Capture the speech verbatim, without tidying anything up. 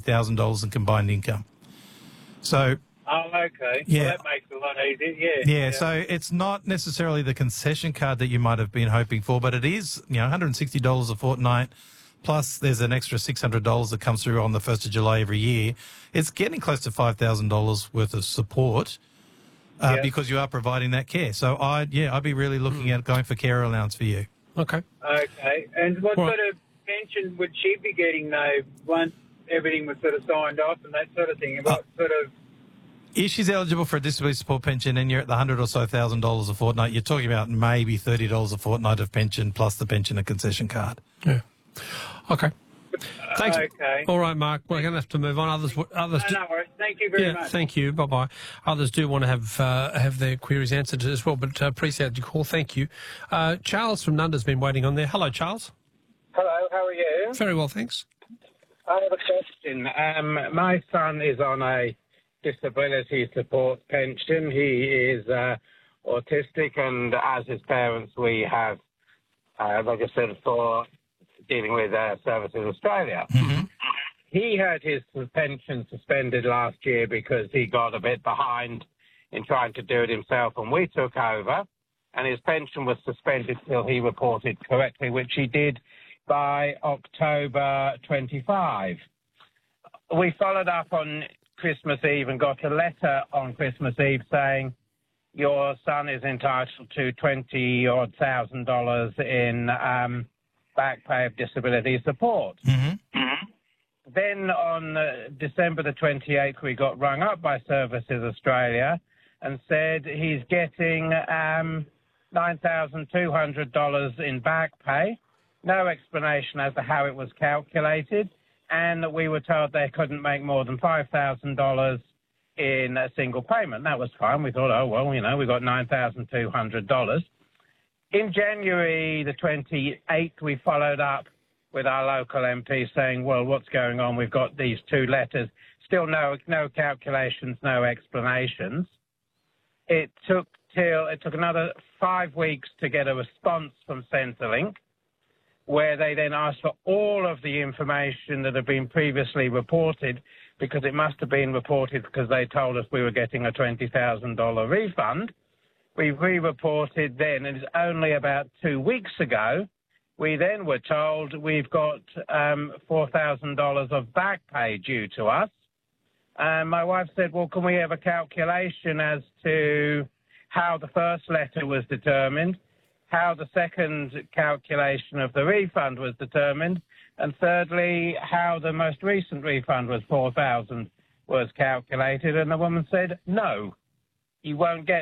thousand dollars in combined income. So, Oh, okay. Yeah. Well, that makes it a lot easier, yeah. yeah, so it's not necessarily the concession card that you might have been hoping for, but it is, you know, one hundred sixty dollars a fortnight, plus there's an extra six hundred dollars that comes through on the first of July every year. It's getting close to five thousand dollars worth of support uh, Yeah. because you are providing that care. So, I yeah, I'd be really looking at going for care allowance for you. Okay. Okay. And what Right. sort of pension would she be getting, though, once everything was sort of signed off and that sort of thing? And what sort of... If she's eligible for a disability support pension and you're at the hundred or so thousand dollars a fortnight, you're talking about maybe thirty dollars a fortnight of pension plus the pension and concession card. Yeah. Okay. Thanks. Okay. All right, Mark. We're going to have to move on. Others, others. No, no worries. Thank you very yeah. much. Thank you. Bye bye. Others do want to have uh, have their queries answered as well, but uh, appreciate your call. Thank you. Uh, Charles from Nunda's been waiting on there. Hello, Charles. Hello, how are you? Very well, thanks. I have a question. Um, my son is on a disability support pension. He is uh, autistic, and as his parents, we have uh, registered for dealing with uh, Services Australia. Mm-hmm. He had his pension suspended last year because he got a bit behind in trying to do it himself, and we took over, and his pension was suspended till he reported correctly, which he did by October twenty-fifth. We followed up on Christmas Eve and got a letter on Christmas Eve saying your son is entitled to twenty odd thousand dollars in um, back pay of disability support. Mm-hmm. Then on uh, December the twenty-eighth, we got rung up by Services Australia and said he's getting um, nine thousand two hundred dollars in back pay. No explanation as to how it was calculated, and we were told they couldn't make more than five thousand dollars in a single payment. That was fine. We thought, oh, well, you know, we got nine thousand two hundred dollars. In January the twenty-eighth, we followed up with our local M P saying, well, what's going on? We've got these two letters. Still no no calculations, no explanations. It took till it took another five weeks to get a response from Centrelink, where they then asked for all of the information that had been previously reported, because it must have been reported because they told us we were getting a twenty thousand dollars refund. We re-reported then, and it's only about two weeks ago, we then were told we've got um, four thousand dollars of back pay due to us. And my wife said, well, can we have a calculation as to how the first letter was determined, how the second calculation of the refund was determined, and thirdly, how the most recent refund was four thousand dollars was calculated. And the woman said, no, you won't get